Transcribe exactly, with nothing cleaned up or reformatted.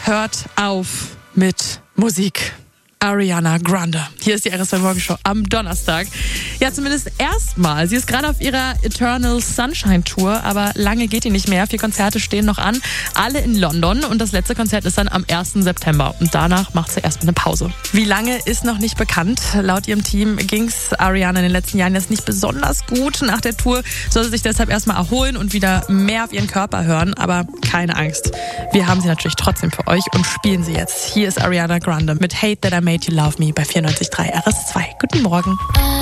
hört auf mit Musik. Ariana Grande. Hier ist die R S zwei Morgenshow am Donnerstag. Ja, zumindest erstmal. Sie ist gerade auf ihrer Eternal Sunshine Tour, aber lange geht die nicht mehr. Vier Konzerte stehen noch an, alle in London und das letzte Konzert ist dann am ersten September und danach macht sie erstmal eine Pause. Wie lange ist noch nicht bekannt. Laut ihrem Team ging's Ariana in den letzten Jahren jetzt nicht besonders gut. Nach der Tour soll sie sich deshalb erstmal erholen und wieder mehr auf ihren Körper hören, aber keine Angst. Wir haben sie natürlich trotzdem für euch und spielen sie jetzt. Hier ist Ariana Grande mit Hate That I Made You Love Me bei vierundneunzig Komma drei R S zwei. Guten Morgen.